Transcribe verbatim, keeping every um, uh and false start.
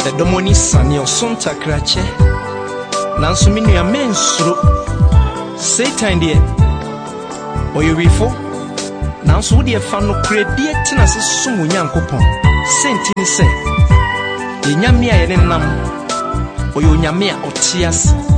Edomoni sani osonta krache nanso me nua mensuro Satan de oyewifo nanso wo de fa no kredi etina se sumu nyankopon senti ni se yenyame a ye nenam oyonyame a otias